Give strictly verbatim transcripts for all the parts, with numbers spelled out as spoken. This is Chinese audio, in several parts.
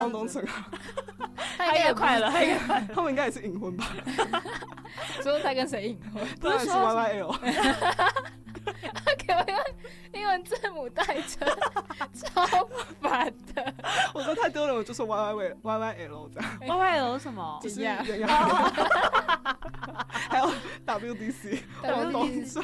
汪东城啊， 他应该快了，他应该快了， 他们应该也是隐婚吧？ 说他跟谁隐婚？ 当然是 Y Y L。 他给我用英文字母代称，超烦的。 我说太丢人，我就说 Y Y Y Y L 这样。 Y Y L 什么？ 就是人家，还有 W D C， 汪东城。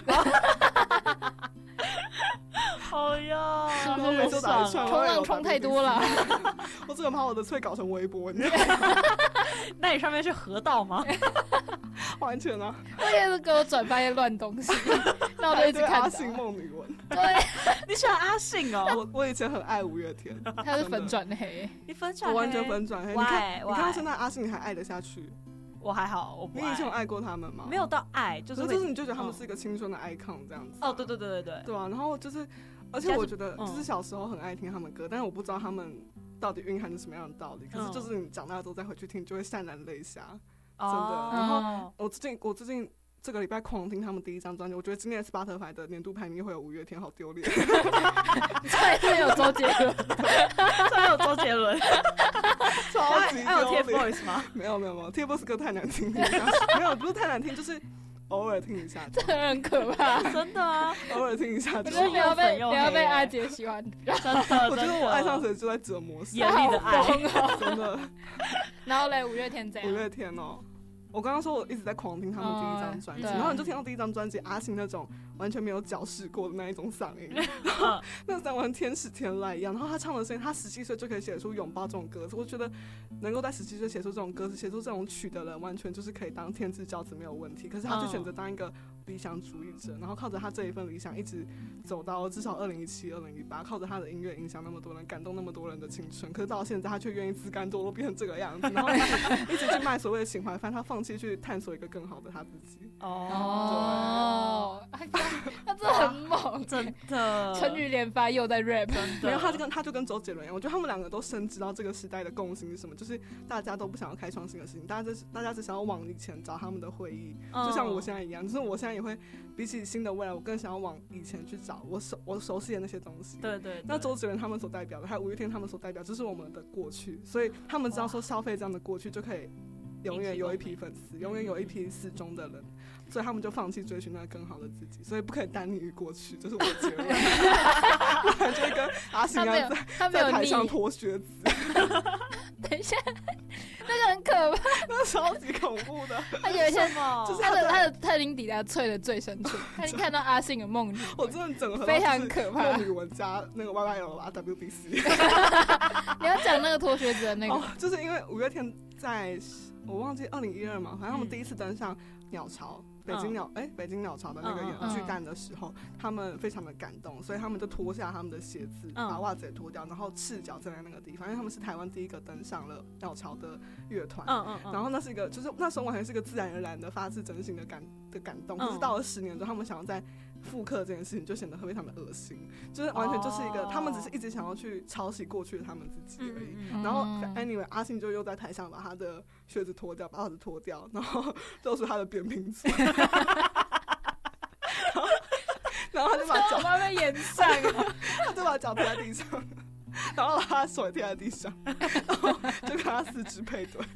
好呀， 我每次打一串， 冲浪冲太多了。 我只能把我的脆搞成微博，你知道吗？ 那你上面是河道吗？ 完全啊！ 而且是给我转发一些乱东西，那我就一直看。 阿信梦女文。 对， 你喜欢阿信哦？ 我我以前很爱五月天， 他是粉转黑， 你粉转黑， 我完全粉转黑。你看，你看现在阿信，你还爱得下去？ 我还好，我不爱。 你以前有爱过他们吗？ 没有到爱，就是就是你就觉得他们是一个青春的 icon 这样子。 哦，对对对对对， 对啊。然后就是，而且我觉得，就是小时候很爱听他们歌，但是我不知道他们到底蕴含着什么样的道理。可是就是你长大之后再回去听，就会潸然泪下，真的。然后我最近，我最近。这个礼拜狂听他们第一张专辑，我觉得今年 Spotify 的年度排名会有五月天，好丢脸。 这有周杰伦， 这有周杰伦， 超级丢脸。 还有 TFBOYS 吗？ 没有没有没有 ，TFBOYS 歌太难听，没有不是太难听，就是偶尔听一下。 这很可怕， 真的啊， 偶尔听一下。 我觉得不要被不要被阿杰喜欢， 真的。 我觉得我爱上谁就在折磨谁， 严厉的爱， 真的。 然后嘞，五月天这样。 五月天哦。我刚刚说我一直在狂听他们第一张专辑，然后你就听到第一张专辑阿信那种完全没有矫饰过的那一种嗓音，那嗓完天使天籁一样。然后他唱的声音，他十七岁就可以写出拥抱这种歌词，我觉得能够在十七岁写出这种歌词、写出这种曲的人，完全就是可以当天之骄子没有问题。可是他就选择当一个理想主义者，然后靠着他这一份理想一直走到至少二零一七、二零一八，靠着他的音乐影响那么多人，感动那么多人的青春。可是到现在他却愿意自甘堕落变成这个样子，然后一直去卖所谓的情怀饭，他放弃去探索一个更好的他自己。 哦，他他真的很猛， 真的。 成语连发又在 rap， 没有他就跟他就跟周杰伦一样，我觉得他们两个都深知到这个时代的共性是什么，就是大家都不想要开创新的事情，大家大家只想要往以前找他们的回忆，就像我现在一样，就是我现在也会比起新的未来，我更想要往以前去找我熟我熟悉的那些东西。 对 对, 对。 那周杰伦他们所代表的，还有五月天他们所代表，就是我们的过去，所以他们知道说消费这样的过去就可以永远有一批粉丝，永远有一批死忠的人，所以他们就放弃追寻那个更好的自己，所以不可以单溺于过去，这是我的结论。不然就会跟阿信一样在在台上脱靴子。 等一下，那个很可怕， 那超级恐怖的。 他有一些就是他的他的他已经抵达脆的最深处，他已经看到阿信的梦女， 我真的整合非常可怕。 梦女文加那个 Y Y L 吧 W D C。 你要讲那个脱靴子的那个， 哦，就是因为五月天在我忘记二零一二嘛，反正他们第一次登上鸟巢。北京鸟哎、嗯欸，北京鸟巢的那个演巨蛋的时候、嗯，他们非常的感动，所以他们就脱下他们的鞋子，嗯、把袜子也脱掉，然后赤脚站在那个地方，因为他们是台湾第一个登上了鸟巢的乐团，嗯嗯嗯，然后那是一个，就是那时候完全是一个自然而然的发自真心的感的感动，可是到了十年之后，他们想要在复刻这件事情，就显得非常的恶心，就是完全就是一个，哦、他们只是一直想要去抄袭过去的他们自己而已。嗯嗯、然后 anyway， 阿信就又在台上把他的靴子脱掉，把袜子脱掉，然后露出他的扁平足。然后他就把脚放在眼上， 他就把脚贴在地上，然后把他手也贴在地上，然后就跟他四肢配对。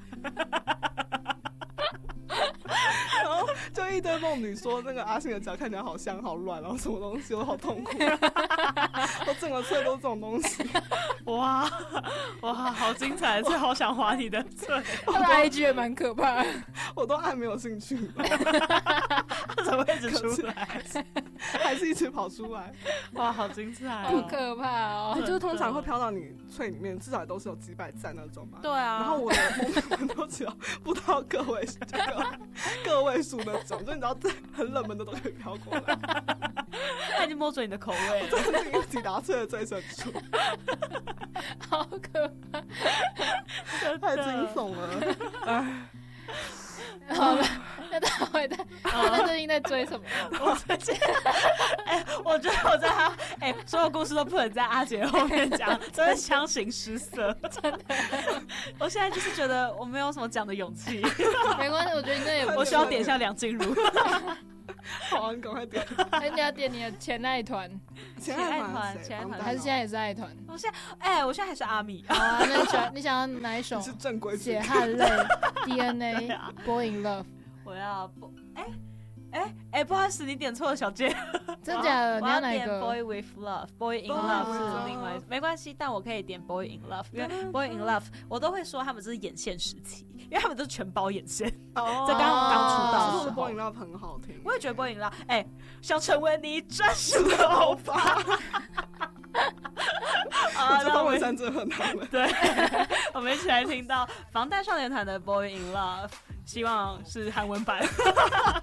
然后就一堆梦女说那个阿信的脚看起来好香好软，然后什么东西都好痛苦，我整个脆都是这种东西。 哇哇，好精彩！这好想滑你的脆， 他的 I G 也蛮可怕的， 我都按没有兴趣了。 他怎么会一直出来？ 还是一直跑出来？ 哇，好精彩、哦！ 好可怕哦！ 就是通常会飘到你脆里面，至少都是有几百赞那种嘛。 对啊。 然后我的梦们都只有不到个位数，这个个位数那种，就你知道，很冷门的都可以飘过来。 他已经摸准你的口味了， 真的是一个抵达脆的最深处。 好可怕， 太惊悚了！哎。 好了，那他会在，他最近在追什么？ 我最近，哎、欸，我觉得我在他，哎、欸，所有故事都不能在阿杰后面讲，真的相形失色，真的。我现在就是觉得我没有什么讲的勇气。 没关系，我觉得你那也不， 我需要点一下梁静茹。 好啊，你赶快点。 哎，你要点你的前爱团， 前爱团谁， 团前爱团还是现在也是爱团？ 我现在，哎，我现在还是阿米。 好啊，那你喜欢你想要哪一首？ 你是正规血汗泪 D N A Boy in Love。 我要不，哎哎哎，不好意思，你点错了，小姐。 真假的？你我要点哪一个 Boy with Love，Boy in Boy Love with 是 Love 另外，没关系，但我可以点 Boy in Love，因为 Boy in Love 我都会说他们这是眼线时期，因为他们都是全包眼线。 哦， 这刚刚出道的时候其实我的 Boy in Love 很好听， 我也觉得 Boy in Love， 哎，想成为你专属的欧巴。 我觉得方文山真的很他们。 对，我们一起来听到防弹少年团的 Boy in Love， 希望是韩文版。